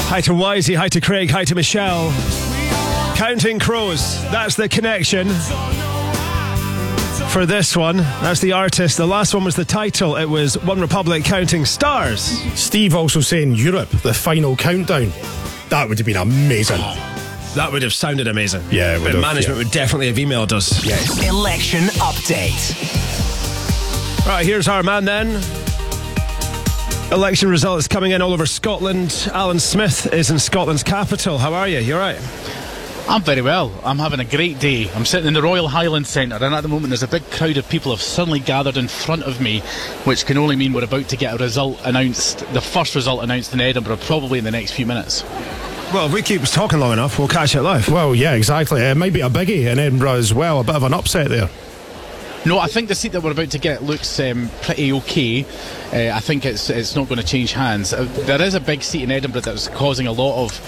Hi to Wisey, hi to Craig, hi to Michelle. Counting Crows, that's the connection for this one. That's the artist. The last one was the title. It was One Republic Counting Stars. Steve also saying Europe, the final countdown. That would have been amazing. That would have sounded amazing. Yeah, it would have, management would definitely have emailed us. Yes. Election update. Right, here's our man then. Election results coming in all over Scotland. Alan Smith is in Scotland's capital. How are you? You all right? I'm very well. I'm having a great day. I'm sitting in the Royal Highland Centre, and at the moment there's a big crowd of people have suddenly gathered in front of me, which can only mean we're about to get a result announced, the first result announced in Edinburgh, probably in the next few minutes. Well, if we keep talking long enough, we'll catch it live. Well, yeah, exactly. It might be a biggie in Edinburgh as well. A bit of an upset there. No, I think the seat that we're about to get looks pretty okay. I think it's not going to change hands. There is a big seat in Edinburgh that's causing a lot of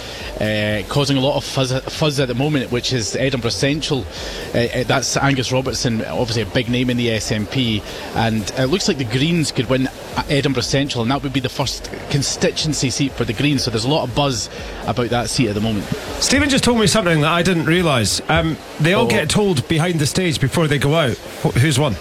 fuzz at the moment, which is Edinburgh Central. That's Angus Robertson, obviously a big name in the SNP, and it looks like the Greens could win Edinburgh Central, and that would be the first constituency seat for the Greens. So there's a lot of buzz about that seat at the moment. Stephen just told me something that I didn't realise. They all get told behind the stage before they go out who's won.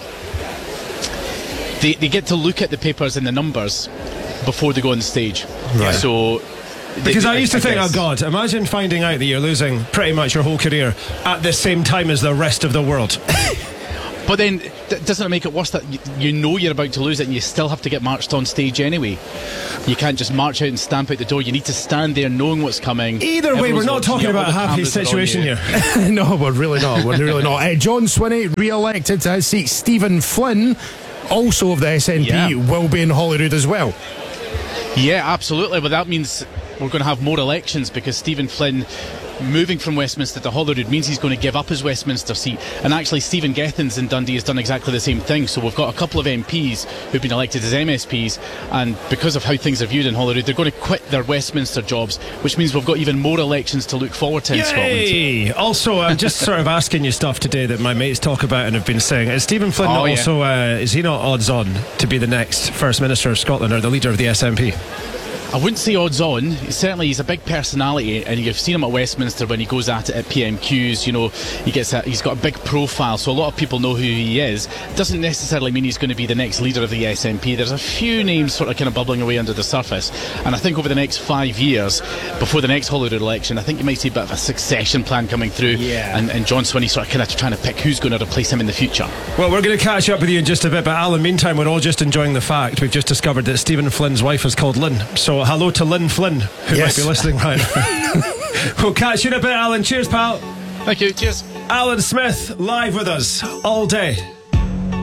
They get to look at the papers and the numbers before they go on stage. Right. So, because I used to think, oh God, imagine finding out that you're losing pretty much your whole career at the same time as the rest of the world. But then, doesn't it make it worse that you know you're about to lose it and you still have to get marched on stage anyway? You can't just march out and stamp out the door. You need to stand there knowing what's coming. Either way, we're not talking about a happy situation here. No, we're really not. We're really not. John Swinney re-elected to his seat. Stephen Flynn, also of the SNP, will be in Holyrood as well. Yeah, absolutely. But that means we're going to have more elections, because Stephen Flynn moving from Westminster to Holyrood means he's going to give up his Westminster seat. And actually Stephen Gethins in Dundee has done exactly the same thing. So we've got a couple of MPs who've been elected as MSPs, and because of how things are viewed in Holyrood, they're going to quit their Westminster jobs, which means we've got even more elections to look forward to in Scotland. Also, I'm just sort of asking you stuff today that my mates talk about and have been saying. Is Stephen Flynn is he not odds on to be the next First Minister of Scotland or the leader of the SNP? I wouldn't say odds on. Certainly he's a big personality, and you've seen him at Westminster when he goes at it at PMQs. You know, he's got a big profile, so a lot of people know who he is. Doesn't necessarily mean he's going to be the next leader of the SNP. There's a few names sort of kind of bubbling away under the surface, and I think over the next 5 years, before the next Holyrood election, I think you might see a bit of a succession plan coming through, and John Swinney sort of kind of trying to pick who's going to replace him in the future. Well, we're going to catch up with you in just a bit, but Alan, meantime, we're all just enjoying the fact we've just discovered that Stephen Flynn's wife is called Lynn. So hello to Lynn Flynn, who might be listening right now. We'll catch you in a bit, Alan. Cheers, pal. Thank you. Cheers. Alan Smith live with us all day.